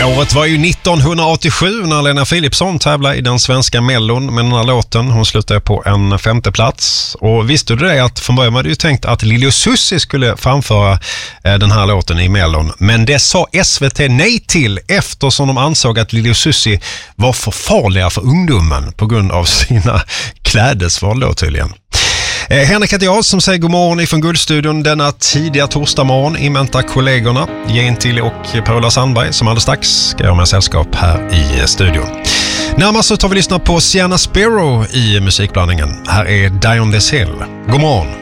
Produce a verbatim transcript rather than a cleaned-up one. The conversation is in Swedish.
Året var ju nittonhundraåttiosju när Lena Philipsson tävlade i den svenska Mellon med den här låten. Hon slutade på en femte plats. Och visste du det att från början var det ju tänkt att Lili och Susie skulle framföra den här låten i Mellon. Men det sa S V T nej till eftersom de ansåg att Lili och Susie var för farliga för ungdomen på grund av sina klädesval då tydligen. Eh, Henrik heter jag som säger god morgon ifrån Guldstudion denna tidiga torsdag morgon. Inväntar kollegorna Gentil och Paula Sandberg som alldeles strax ska göra med sällskap här i studion. Närmast så tar vi lyssna på Sienna Sparrow i musikblandningen. Här är Die on this hill. God morgon.